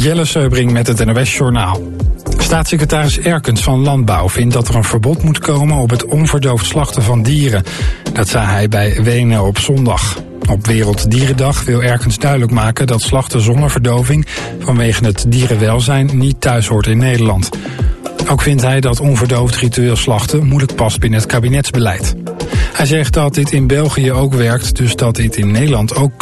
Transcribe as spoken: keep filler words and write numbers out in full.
Jelle Seubring met het N O S-journaal. Staatssecretaris Erkens van Landbouw vindt dat er een verbod moet komen op het onverdoofd slachten van dieren. Dat zei hij bij Wenen op zondag. Op Werelddierendag wil Erkens duidelijk maken dat slachten zonder verdoving vanwege het dierenwelzijn niet thuis hoort in Nederland. Ook vindt hij dat onverdoofd ritueel slachten moeilijk past binnen het kabinetsbeleid. Hij zegt dat dit in België ook werkt, dus dat dit in Nederland ook